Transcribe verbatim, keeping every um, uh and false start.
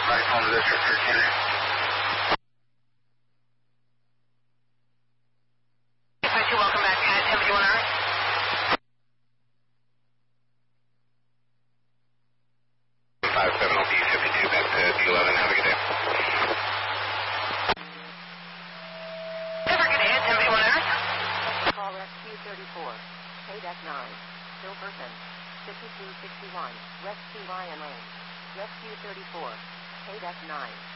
Back home to District thirteen. Welcome back. Can I have you on Earth? five seven O B fifty-two back to D eleven. Have a good day. Have a good day. Somebody on Earth? Call Rescue thirty-four. K D E C nine. Silverton. fifty-two sixty-one. West Two Lion Lane. Rescue thirty-four. K D E C nine.